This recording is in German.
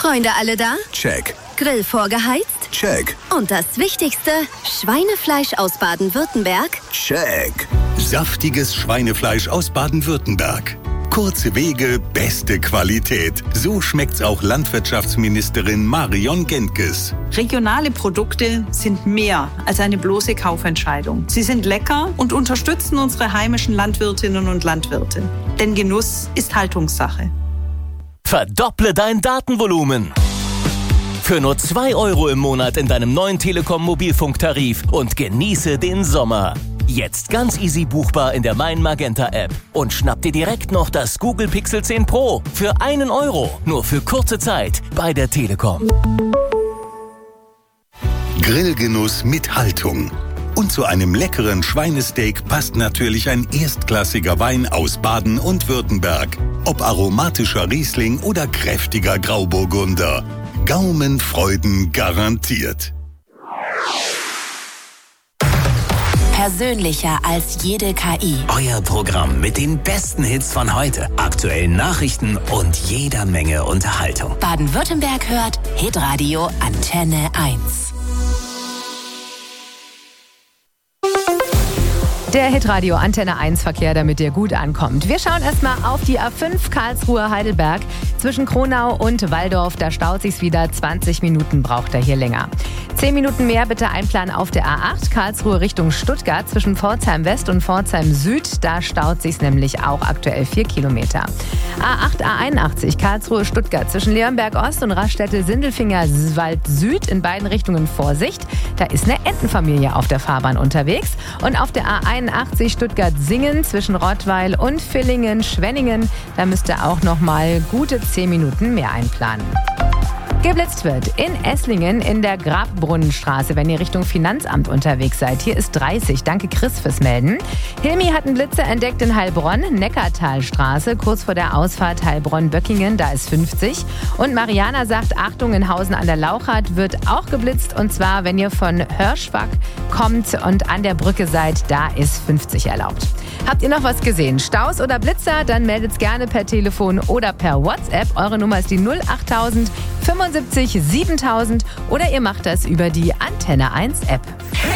Freunde alle da? Check. Grill vorgeheizt? Check. Und das Wichtigste, Schweinefleisch aus Baden-Württemberg? Check. Saftiges Schweinefleisch aus Baden-Württemberg. Kurze Wege, beste Qualität. So schmeckt's auch Landwirtschaftsministerin Marion Gentges. Regionale Produkte sind mehr als eine bloße Kaufentscheidung. Sie sind lecker und unterstützen unsere heimischen Landwirtinnen und Landwirte. Denn Genuss ist Haltungssache. Verdopple dein Datenvolumen. Für nur 2 € im Monat in deinem neuen Telekom-Mobilfunktarif und genieße den Sommer. Jetzt ganz easy buchbar in der Mein Magenta App. Und schnapp dir direkt noch das Google Pixel 10 Pro für 1 €. Nur für kurze Zeit bei der Telekom. Grillgenuss mit Haltung. Und zu einem leckeren Schweinesteak passt natürlich ein erstklassiger Wein aus Baden und Württemberg. Ob aromatischer Riesling oder kräftiger Grauburgunder. Gaumenfreuden garantiert. Persönlicher als jede KI. Euer Programm mit den besten Hits von heute, aktuellen Nachrichten und jeder Menge Unterhaltung. Baden-Württemberg hört Hitradio Antenne 1. Der Hitradio Antenne 1 Verkehr, damit der gut ankommt. Wir schauen erstmal auf die A5 Karlsruhe-Heidelberg. Zwischen Kronau und Walldorf, da staut sich's wieder. 20 Minuten braucht er hier länger. 10 Minuten mehr bitte einplanen auf der A8 Karlsruhe Richtung Stuttgart. Zwischen Pforzheim West und Pforzheim Süd, da staut sich's nämlich auch aktuell 4 Kilometer. A8, A81 Karlsruhe Stuttgart. Zwischen Leonberg Ost und Raststätte Sindelfingen-Wald Süd in beiden Richtungen Vorsicht. Da ist eine Entenfamilie auf der Fahrbahn unterwegs. Und auf der A81 Stuttgart-Singen zwischen Rottweil und Villingen-Schwenningen, da müsst ihr auch noch mal gute 10 Minuten mehr einplanen. Geblitzt wird in Esslingen in der Grabbrunnenstraße, wenn ihr Richtung Finanzamt unterwegs seid. Hier ist 30. Danke Chris fürs Melden. Hilmi hat einen Blitzer entdeckt in Heilbronn, Neckartalstraße, kurz vor der Ausfahrt Heilbronn-Böckingen, da ist 50. Und Mariana sagt, Achtung, in Hausen an der Lauchert wird auch geblitzt. Und zwar, wenn ihr von Hirschwag kommt und an der Brücke seid, da ist 50 erlaubt. Habt ihr noch was gesehen? Staus oder Blitzer? Dann meldet's gerne per Telefon oder per WhatsApp. Eure Nummer ist die 08000 75 7000 oder ihr macht das über die Antenne 1 App.